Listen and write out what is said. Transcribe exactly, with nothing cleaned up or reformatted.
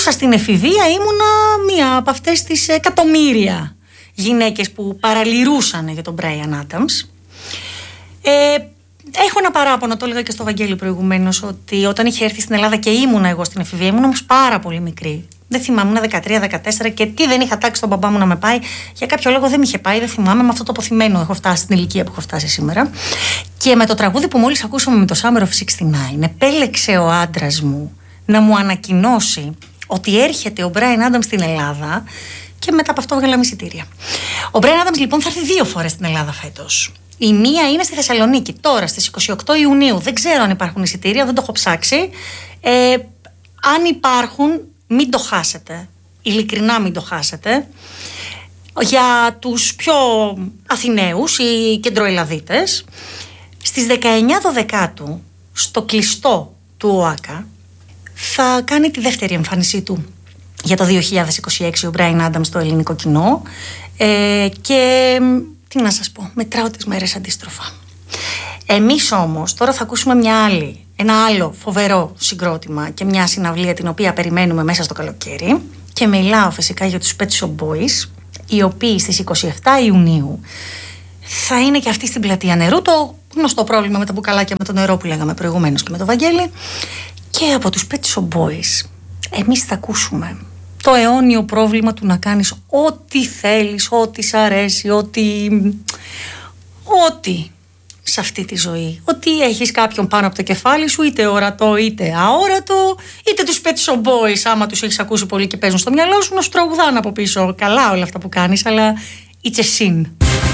ζούσα στην εφηβεία ήμουνα μία από αυτές τις εκατομμύρια γυναίκες που παραλυρούσαν για τον Μπράιαν Άνταμς. Ε, έχω ένα παράπονο, το έλεγα και στο Βαγγέλη προηγουμένως, ότι όταν είχε έρθει στην Ελλάδα και ήμουνα εγώ στην εφηβεία, ήμουν όμως πάρα πολύ μικρή. Δεν θυμάμαι, ήμουν δεκατρία δεκατέσσερα και τι δεν είχα τάξει τον μπαμπά μου να με πάει. Για κάποιο λόγο δεν με είχε πάει, δεν θυμάμαι. Με αυτό το αποθυμένο έχω φτάσει στην ηλικία που έχω φτάσει σήμερα. Και με το τραγούδι που μόλις ακούσαμε με το Summer of εξήντα εννιά, επέλεξε ο άντρας μου να μου ανακοινώσει ότι έρχεται ο Μπράιαν Άνταμς στην Ελλάδα και μετά από αυτό βγάλαμε εισιτήρια. Ο Μπράιαν Άνταμς λοιπόν θα έρθει δύο φορές στην Ελλάδα φέτος. Η μία είναι στη Θεσσαλονίκη, τώρα στις είκοσι οκτώ Ιουνίου. Δεν ξέρω αν υπάρχουν εισιτήρια, δεν το έχω ψάξει. Ε, αν υπάρχουν, μην το χάσετε. Ειλικρινά μην το χάσετε. Για τους πιο Αθηναίους ή κεντροελλαδίτες, στις δεκαεννιά Δωδεκάτου, στο κλειστό του ΟΑΚΑ, θα κάνει τη δεύτερη εμφάνισή του για το δύο χιλιάδες είκοσι έξι ο Μπράιαν Άνταμς στο ελληνικό κοινό. Ε, και τι να σας πω, μετράω τις μέρες αντίστροφα. Εμείς όμως τώρα θα ακούσουμε μια άλλη, ένα άλλο φοβερό συγκρότημα και μια συναυλία την οποία περιμένουμε μέσα στο καλοκαίρι, και μιλάω φυσικά για τους Pet Shop Boys, οι οποίοι στις είκοσι επτά Ιουνίου θα είναι και αυτοί στην Πλατεία Νερού, το γνωστό πρόβλημα με τα μπουκαλάκια με το νερό που λέγαμε προηγουμένως και με το Βαγγέλη. Και από τους Pet Shop Boys εμείς θα ακούσουμε το αιώνιο πρόβλημα του να κάνεις ό,τι θέλεις, ό,τι σ' αρέσει, ό,τι... ό,τι σε αυτή τη ζωή. Ότι έχεις κάποιον πάνω από το κεφάλι σου, είτε ορατό είτε αόρατο, είτε τους Pet Shop Boys, άμα τους έχεις ακούσει πολύ και παίζουν στο μυαλό σου, να σου τραγουδάνε από πίσω. Καλά όλα αυτά που κάνεις, αλλά it's a sin.